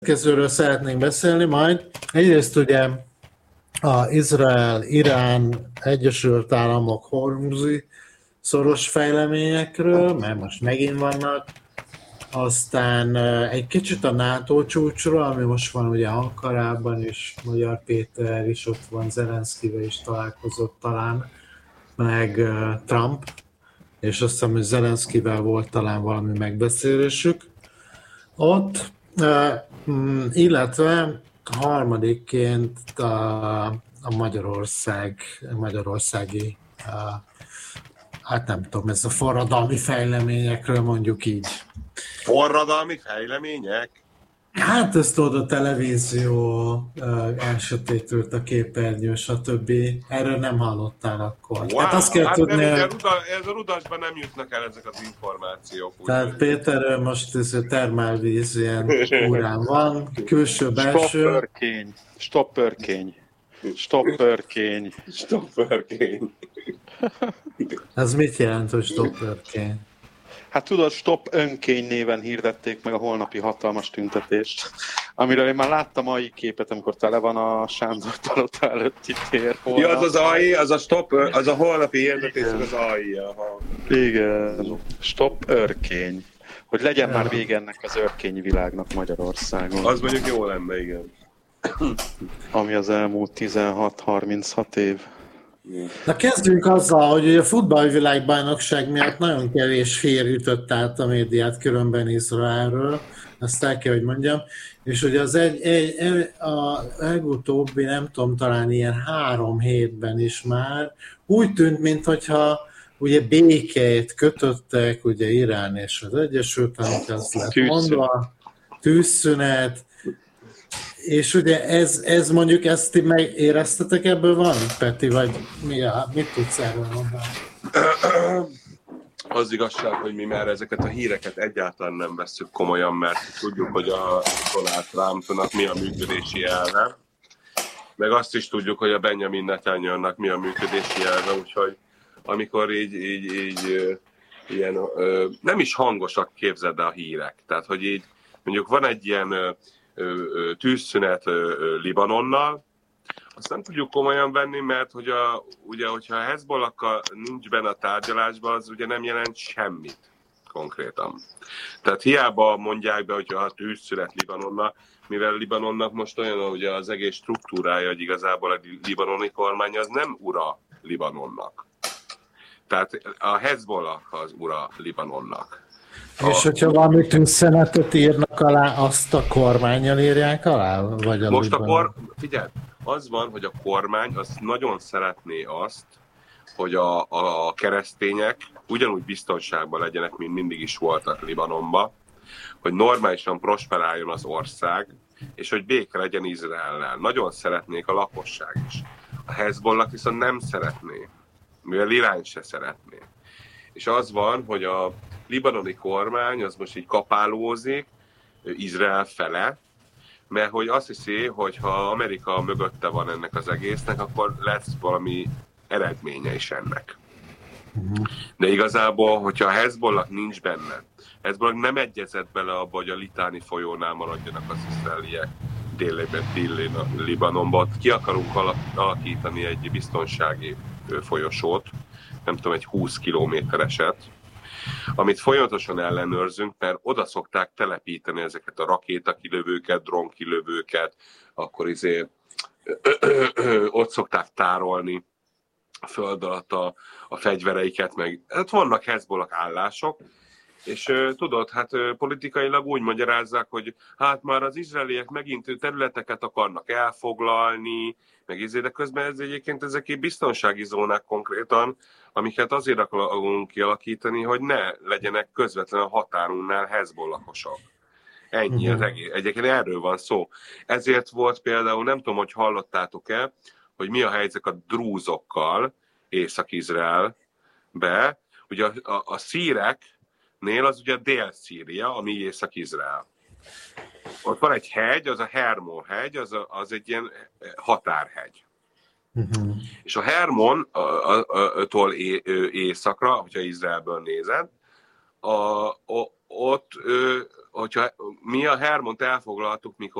Következőről szeretnénk beszélni majd. Egyrészt ugye az Izrael, Irán, Egyesült Államok, Hormuzi szoros fejleményekről, mert most megint vannak. Aztán egy kicsit a NATO csúcsról, ami most van ugye Ankarában, és Magyar Péter is ott van, Zelenszkivel is találkozott talán, meg Trump, és azt hiszem, hogy Zelenszkivel volt talán valami megbeszélésük ott. Illetve harmadikként a magyarországi, hát nem tudom, ez a forradalmi fejleményekről mondjuk így. Forradalmi fejlemények? Hát ezt tudod, a televízió elsötétült a képernyő, stb. Erről nem hallottál akkor. Wow, hát azt kell hát tudni, nem, ez a Rudasban nem jutnak el ezek az információk. Tehát Péter, most ez a termálvíz ilyen órán van, külső-belső. Stopperkény. Ez mit jelent, hogy stopperkény? Hát tudod, Stop önkény néven hirdették meg a holnapi hatalmas tüntetést, amiről én már láttam AI képet, amikor tele van a Sándor Palota előtti tér. Ja, az AI, az a stop, az a holnapi hirdetés, az AI. Aha. Igen, Stop örkény. Hogy legyen már vége ennek az örkény világnak Magyarországon. Az mondjuk jó lenne, igen. Ami az elmúlt 16-36 év. Na kezdjünk azzal, hogy a futballvilágbajnokság miatt nagyon kevés fér ütött át a médiát különben Izraelről, azt el kell, hogy mondjam, és hogy az a legutóbbi, nem tudom, talán ilyen 3 hétben is már úgy tűnt, mintha ugye békét kötöttek, ugye Irán és az Egyesült Államok, az lett mondva, tűzszünet, és ugye ez mondjuk, ezt ti megéreztetek ebből van, Peti, vagy mit tudsz erről mondani? Az igazság, hogy mi már ezeket a híreket egyáltalán nem vesszük komolyan, mert tudjuk, hogy a Donald Trumpnak mi a működési elve, meg azt is tudjuk, hogy a Benjamin Netanyahu-nak mi a működési elve, úgyhogy amikor így ilyen, nem is hangosak, képzeld el a hírek. Tehát, hogy így mondjuk van egy ilyen tűzszünet Libanonnal, azt nem tudjuk komolyan venni, mert hogy ugye, hogyha a Hezbollakkal nincs benne a tárgyalásban, az ugye nem jelent semmit konkrétan. Tehát hiába mondják be, hogyha a tűzszünet Libanonnal, mivel Libanonnak most olyan ugye az egész struktúrája, hogy igazából a libanoni kormány az nem ura Libanonnak. Tehát a Hezbollah az ura Libanonnak. És hogyha valami tűzszenetet írnak alá, azt a kormánnyal írják alá? Vagy most figyelj, az van, hogy a kormány az nagyon szeretné azt, hogy a keresztények ugyanúgy biztonságban legyenek, mint mindig is voltak Libanonban, hogy normálisan prosperáljon az ország, és hogy béke legyen Izraellel. Nagyon szeretnék a lakosság is. A Hezbollah viszont nem szeretné, mivel Irán se szeretné. És az van, hogy a libanoni kormány az most így kapálózik Izrael fele, mert hogy azt hiszi, hogy ha Amerika mögötte van ennek az egésznek, akkor lesz valami eredménye is ennek. De igazából, hogyha a Hezbollah nincs benne, Hezbollah nem egyezett bele abba, hogy a Litáni folyónál maradjanak az izraeliek déli Libanonba. Ki akarunk alakítani egy biztonsági folyosót, nem tudom, egy 20 kilométereset, amit folyamatosan ellenőrzünk, mert oda szokták telepíteni ezeket a rakétakilövőket, drónkilövőket, akkor ott szokták tárolni a föld alatt a fegyvereiket, meg hát vannak Hezbollah állások, és tudod, hát politikailag úgy magyarázzák, hogy hát már az izraeliek megint területeket akarnak elfoglalni, de közben ez egyébként ezek biztonsági zónák konkrétan, amiket azért akarunk kialakítani, hogy ne legyenek közvetlenül a határunknál hezbollahosok. Ennyi az egész. Egyébként erről van szó. Ezért volt például, nem tudom, hogy hallottátok-e, hogy mi a helyzet a drúzokkal Észak-Izraelbe. Ugye a szíreknél az ugye Dél-Szíria, ami Észak-Izrael. Ott van egy hegy, az a Hermon hegy, az egy ilyen határhegy. És a Hermontól északra, hogyha Izraelből nézed, ott hogyha mi a Hermont elfoglaltuk, mikor